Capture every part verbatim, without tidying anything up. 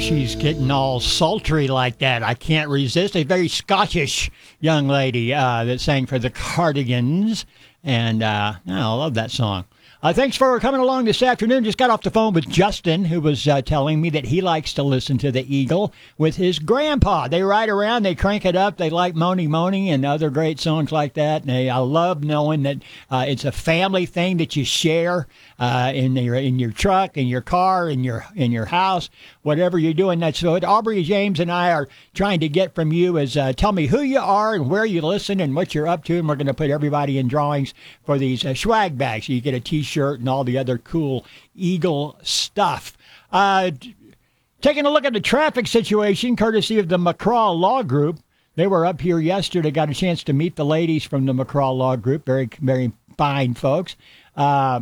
she's getting all sultry like that. I can't resist. A very Scottish young lady uh, that sang for the Cardigans. And uh, oh, I love that song. Uh, thanks for coming along this afternoon. Just got off the phone with Justin, who was uh, telling me that he likes to listen to the Eagle with his grandpa. They ride around, they crank it up, they like Moni Moni and other great songs like that. And they, I love knowing that uh, it's a family thing that you share uh, in your in your truck, in your car, in your in your house, whatever you're doing. That's what Aubrey James and I are trying to get from you is uh, tell me who you are and where you listen and what you're up to. And we're going to put everybody in drawings for these uh, swag bags. So you get a T-shirt and all the other cool Eagle stuff. Uh, taking a look at the traffic situation, courtesy of the McCraw Law Group. They were up here yesterday, got a chance to meet the ladies from the McCraw Law Group. Very, very fine folks. Uh,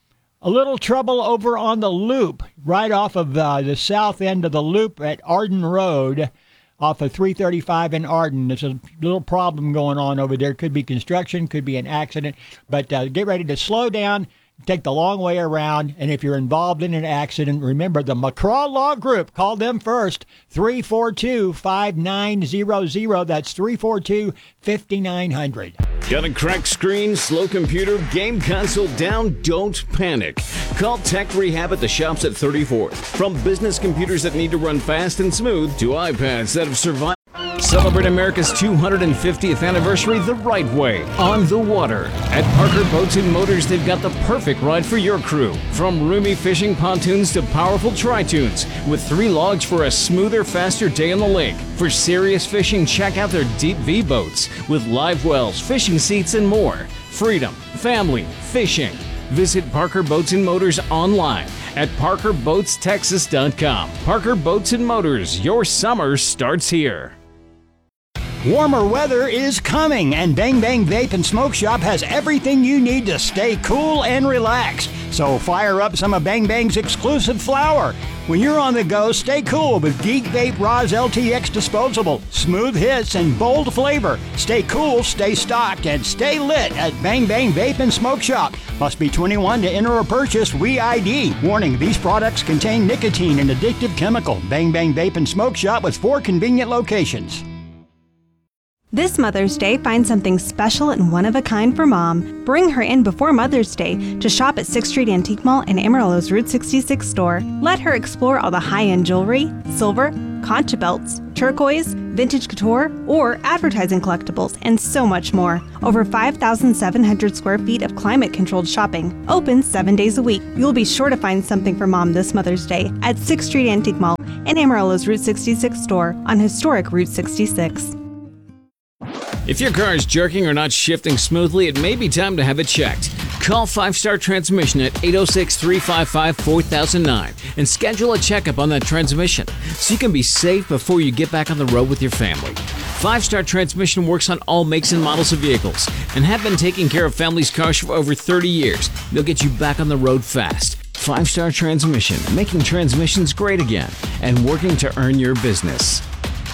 a little trouble over on the loop, right off of uh, the south end of the loop at Arden Road, off of three thirty-five in Arden. There's a little problem going on over there. Could be construction, could be an accident, but uh, get ready to slow down. Take the long way around, and if you're involved in an accident, remember the McCraw Law Group. Call them first, three four two, five nine zero zero. That's three four two, five nine zero zero. Got a cracked screen, slow computer, game console down? Don't panic. Call Tech Rehab at the shops at thirty-fourth. From business computers that need to run fast and smooth to iPads that have survived. Celebrate America's two hundred fiftieth anniversary the right way, on the water. At Parker Boats and Motors, they've got the perfect ride for your crew. From roomy fishing pontoons to powerful tri-tunes, with three logs for a smoother, faster day on the lake. For serious fishing, check out their Deep V boats, with live wells, fishing seats, and more. Freedom, family, fishing. Visit Parker Boats and Motors online at parker boats texas dot com. Parker Boats and Motors, your summer starts here. Warmer weather is coming, and Bang Bang Vape and Smoke Shop has everything you need to stay cool and relaxed. So fire up some of Bang Bang's exclusive flower. When you're on the go, stay cool with Geek Vape Roz L T X Disposable. Smooth hits and bold flavor. Stay cool, stay stocked, and stay lit at Bang Bang Vape and Smoke Shop. Must be twenty-one to enter or purchase. We I D. Warning, these products contain nicotine and addictive chemical. Bang Bang Vape and Smoke Shop with four convenient locations. This Mother's Day, find something special and one-of-a-kind for Mom. Bring her in before Mother's Day to shop at sixth Street Antique Mall and Amarillo's Route sixty-six store. Let her explore all the high-end jewelry, silver, concha belts, turquoise, vintage couture, or advertising collectibles, and so much more. Over five thousand seven hundred square feet of climate-controlled shopping. Open seven days a week. You'll be sure to find something for Mom this Mother's Day at sixth Street Antique Mall and Amarillo's Route sixty-six store on historic Route sixty-six. If your car is jerking or not shifting smoothly, it may be time to have it checked. Call Five Star Transmission at eight oh six, three five five, four thousand nine and schedule a checkup on that transmission so you can be safe before you get back on the road with your family. Five Star Transmission works on all makes and models of vehicles and have been taking care of families' cars for over thirty years. They'll get you back on the road fast. Five Star Transmission, making transmissions great again and working to earn your business.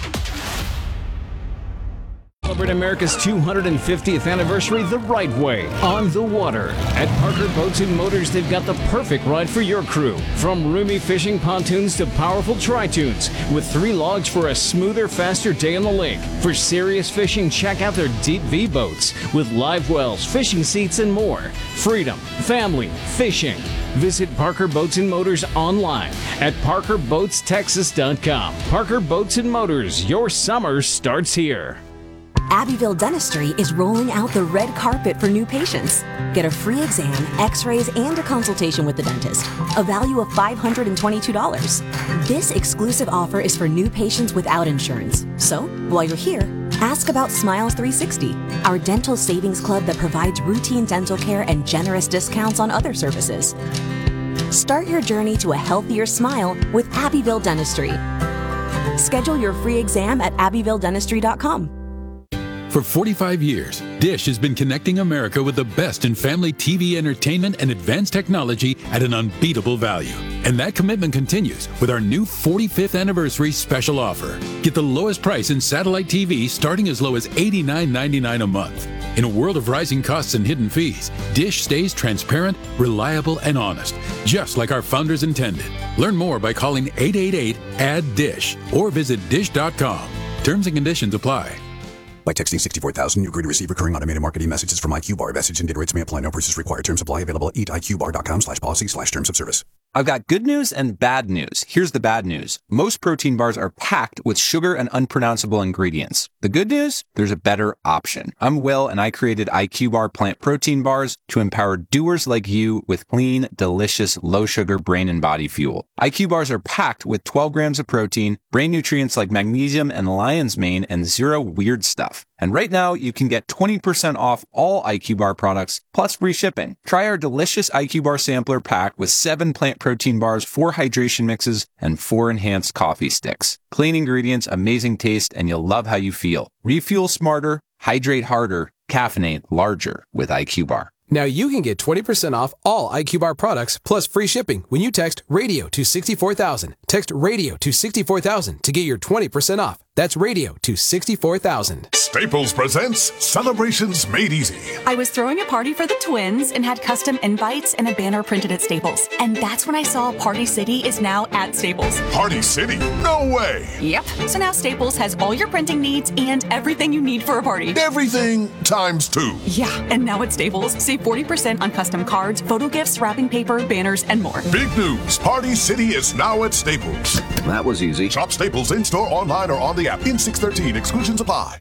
Celebrate America's two hundred fiftieth anniversary the right way, on the water. At Parker Boats and Motors, they've got the perfect ride for your crew. From roomy fishing pontoons to powerful tri-tunes, with three logs for a smoother, faster day on the lake. For serious fishing, check out their Deep V boats, with live wells, fishing seats, and more. Freedom, family, fishing. Visit Parker Boats and Motors online at parker boats texas dot com. Parker Boats and Motors, your summer starts here. Abbeville Dentistry is rolling out the red carpet for new patients. Get a free exam, x-rays, and a consultation with the dentist. A value of five hundred twenty-two dollars. This exclusive offer is for new patients without insurance. So, while you're here, ask about Smiles three sixty, our dental savings club that provides routine dental care and generous discounts on other services. Start your journey to a healthier smile with Abbeville Dentistry. Schedule your free exam at abbeville dentistry dot com. For forty-five years, Dish has been connecting America with the best in family T V entertainment and advanced technology at an unbeatable value. And that commitment continues with our new forty-fifth anniversary special offer. Get the lowest price in satellite T V starting as low as eighty-nine ninety-nine a month. In a world of rising costs and hidden fees, Dish stays transparent, reliable, and honest, just like our founders intended. Learn more by calling eight eight eight, A D D I S H or visit dish dot com. Terms and conditions apply. By texting sixty-four thousand, you agree to receive recurring automated marketing messages from iQBar. Message and data rates may apply. No purchase required. Terms apply. Available at eat I Q bar dot com slash policy slash terms of service. I've got good news and bad news. Here's the bad news. Most protein bars are packed with sugar and unpronounceable ingredients. The good news? There's a better option. I'm Will, and I created iQBar plant protein bars to empower doers like you with clean, delicious, low-sugar brain and body fuel. iQBars are packed with twelve grams of protein, brain nutrients like magnesium and lion's mane, and zero weird stuff. And right now, you can get twenty percent off all iQBar products, plus free shipping. Try our delicious iQBar sampler pack with seven plant protein bars, four hydration mixes, and four enhanced coffee sticks. Clean ingredients, amazing taste, and you'll love how you feel. Refuel smarter, hydrate harder, caffeinate larger with iQBar. Now you can get twenty percent off all iQBar products plus free shipping when you text radio to sixty-four thousand. Text radio to sixty-four thousand to get your twenty percent off. That's radio to sixty-four thousand. Staples presents Celebrations Made Easy. I was throwing a party for the twins and had custom invites and a banner printed at Staples. And that's when I saw Party City is now at Staples. Party City? No way! Yep. So now Staples has all your printing needs and everything you need for a party. Everything times two. Yeah, and now at Staples, save forty percent on custom cards, photo gifts, wrapping paper, banners, and more. Big news! Party City is now at Staples. That was easy. Shop Staples in-store, online, or on the app. In six thirteen, exclusions apply.